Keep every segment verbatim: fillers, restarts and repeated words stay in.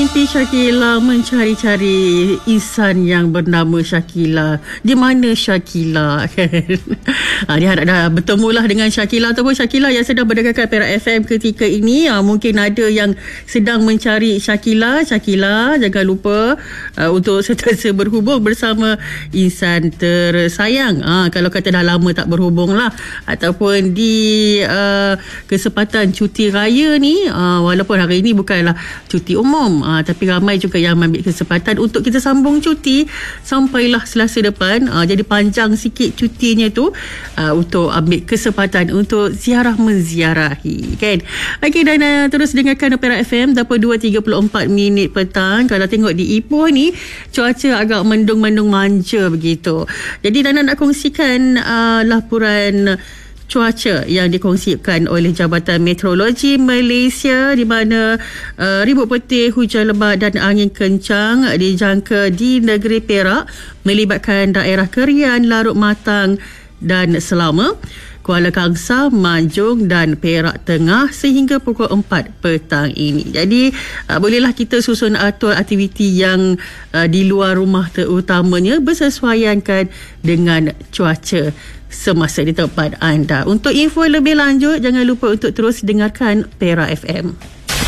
mimpi Syakila mencari-cari insan yang bernama Syakila. Di mana Syakila? ha, dia harap dah bertemulah dengan Syakila ataupun Syakila yang sedang mendengarkan Perak F M ketika ini. Ha, mungkin ada yang sedang mencari Syakila. Syakila, jangan lupa uh, untuk sentiasa berhubung bersama insan tersayang. Ha, kalau kata dah lama tak berhubung lah, ataupun di uh, kesempatan cuti raya ni, uh, walaupun hari ini bukanlah cuti umum, uh, tapi ramai juga yang ambil kesempatan untuk kita sambung cuti sampailah Selasa depan. Uh, jadi panjang sikit cutinya tu uh, untuk ambil kesempatan untuk ziarah menziarahi, kan? Okey, dan uh, terus dengarkan Perak F M dapat dua tiga puluh empat minit petang. Kalau tengok di Ipoh ni, cuaca agak mendung-mendung manja begitu. Jadi Nana nak kongsikan uh, laporan cuaca yang dikongsikan oleh Jabatan Meteorologi Malaysia, di mana uh, ribut petir, hujan lebat dan angin kencang dijangka di negeri Perak melibatkan daerah Kerian, Larut Matang dan Selama, Kuala Kangsar, Manjung dan Perak Tengah sehingga pukul empat petang ini. Jadi uh, bolehlah kita susun atur aktiviti yang uh, di luar rumah, terutamanya bersesuaiankan dengan cuaca semasa di tempat anda. Untuk info lebih lanjut, jangan lupa untuk terus dengarkan Perak F M.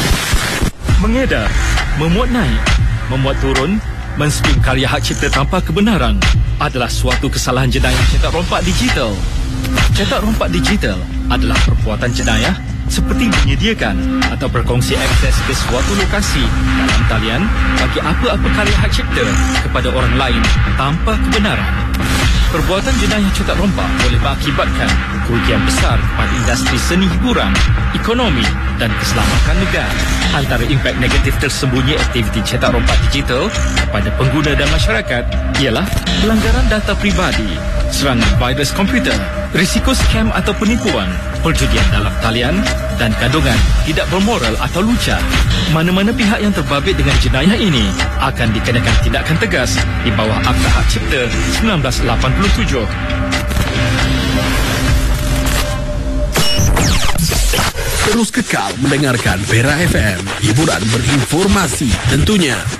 Mengedar, memuat naik, memuat turun, menspin karya hak cipta tanpa kebenaran adalah suatu kesalahan jenayah cetak rompak digital. Cetak rompak digital adalah perbuatan jenayah seperti menyediakan atau berkongsi akses ke suatu lokasi dalam talian bagi apa-apa karya hak cipta kepada orang lain tanpa kebenaran. Perbuatan jenayah cetak rompak boleh mengakibatkan kerugian besar pada industri seni hiburan, ekonomi dan keselamatan negara. Antara impak negatif tersembunyi aktiviti cetak rompak digital kepada pengguna dan masyarakat ialah pelanggaran data pribadi, serangan virus komputer, risiko skam atau penipuan, perjudian dalam talian dan kandungan tidak bermoral atau lucah. Mana-mana pihak yang terbabit dengan jenayah ini akan dikenakan tindakan tegas di bawah Akta Hak Cipta seribu sembilan ratus lapan puluh tujuh. Terus kekal mendengarkan Perak F M, hiburan berinformasi tentunya.